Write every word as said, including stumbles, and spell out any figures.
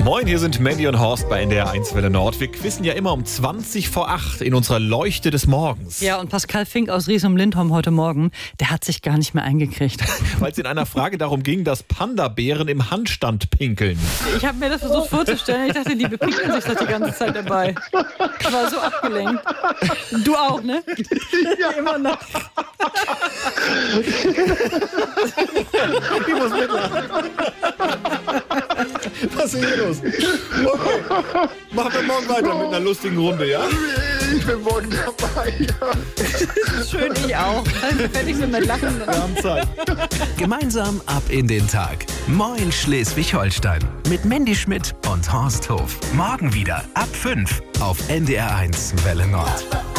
Moin, hier sind Mandy und Horst bei N D R eins Welle Nord. Wir quizzen ja immer um zwanzig vor acht in unserer Leuchte des Morgens. Ja, und Pascal Fink aus Riesum-Lindholm heute Morgen, der hat sich gar nicht mehr eingekriegt. Weil es in einer Frage darum ging, dass Panda-Bären im Handstand pinkeln. Ich habe mir das versucht vorzustellen. Ich dachte, die bepinkeln sich das die ganze Zeit dabei. Ich war so abgelenkt. Du auch, ne? Ja, immer noch. Ich muss mitlachen. Was ist hier los? Okay. Machen wir morgen weiter mit einer lustigen Runde, ja? Ich bin morgen dabei. Ja. Schön, ich auch. Wenn wir fertig sind mit Lachen. Wir haben Zeit. Gemeinsam ab in den Tag. Moin Schleswig-Holstein. Mit Mandy Schmidt und Horst Hof. Morgen wieder ab fünf auf N D R eins Welle Nord.